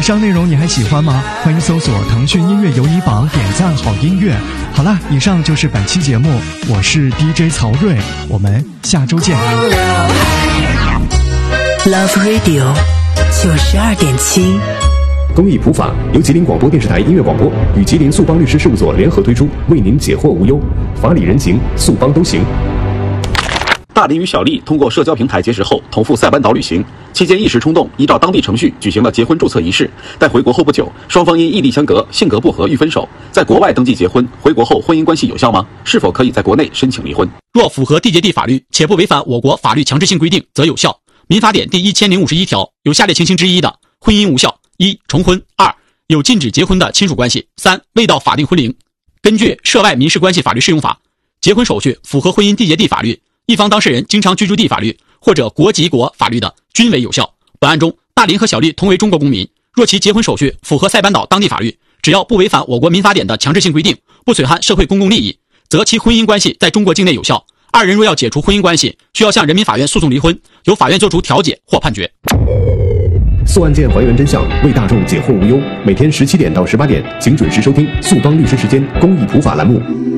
以上内容你还喜欢吗？欢迎搜索腾讯音乐有你榜，点赞好音乐。好了，以上就是本期节目，我是 DJ 曹睿，我们下周见。 Love Radio 92.7， 公益普法由吉林广播电视台音乐广播与吉林速邦律师事务所联合推出，为您解惑无忧，法理人情，速邦都行。 大林与小丽通过社交平台结识后，同赴塞班岛旅行，期间一时冲动，依照当地程序举行了结婚注册仪式。但回国后不久，双方因异地相隔、性格不合欲分手。在国外登记结婚，回国后婚姻关系有效吗？是否可以在国内申请离婚？ 若符合缔结地法律，且不违反我国法律强制性规定，则有效。民法典第1051条有下列情形之一的，婚姻无效：一、重婚；二、有禁止结婚的亲属关系；三、未到法定婚龄。根据《涉外民事关系法律适用法》，结婚手续符合婚姻缔结地法律，一方当事人经常居住地法律或者国籍国法律的，均为有效。本案中，大林和小丽同为中国公民，若其结婚手续符合塞班岛当地法律，只要不违反我国民法典的强制性规定，不损害社会公共利益，则其婚姻关系在中国境内有效。二人若要解除婚姻关系，需要向人民法院诉讼离婚，由法院作出调解或判决。 诉案件还原真相，为大众解惑无忧。每天17点到18点，请准时收听速邦律师时间公益普法栏目。